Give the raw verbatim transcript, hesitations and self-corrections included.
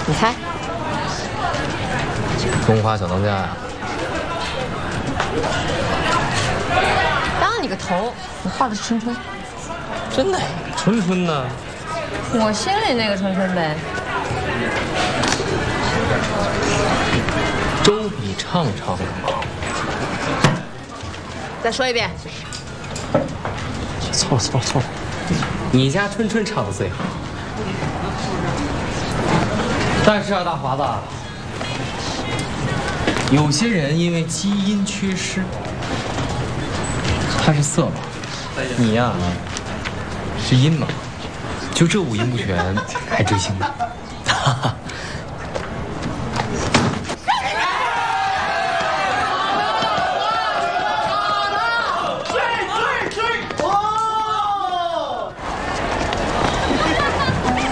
你猜？ 中华小当家呀！ 当你个头！我画的是春春。 真的？春春呢？ 我心里那个春春呗。 周笔畅唱的吗？ 再说一遍。 错了错了错了，你家春春唱的最好。但是啊，大华子，有些人因为基因缺失，他是色盲，你呀、啊、是阴盲，就这五音不全还追星呢。哈哈。